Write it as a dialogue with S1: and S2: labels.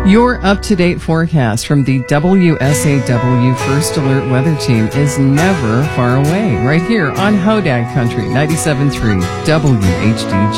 S1: Your up-to-date forecast from the WSAW First Alert Weather Team is never far away, right here on Hodag Country 97.3 WHDG.